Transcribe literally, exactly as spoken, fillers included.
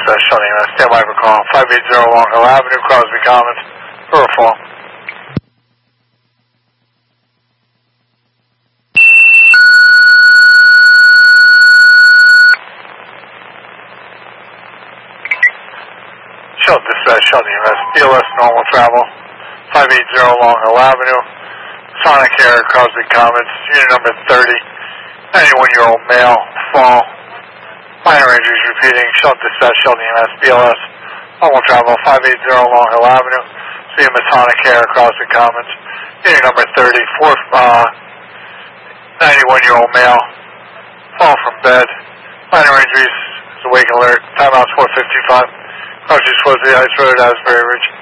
dispatch, Shelton E M S, stand by for call. five eighty Long Hill Avenue, Crosby Commons, for a fall. Shelton dispatch, Shelton E M S, B L S normal travel, five eighty Long Hill Avenue, Sonic Air, Crosby Commons, unit number thirty, ninety-one-year-old male, fall, minor injuries repeating, Shelton dispatch, Shelton E M S, B L S, normal travel, five eighty Long Hill Avenue, C M S Sonic Air, Crosby Commons, unit number thirty, four, uh, ninety-one-year-old male, fall from bed, minor injuries, is awake alert, timeout's four fifty-five. Crossing towards the Ice Road, Asbury Ridge.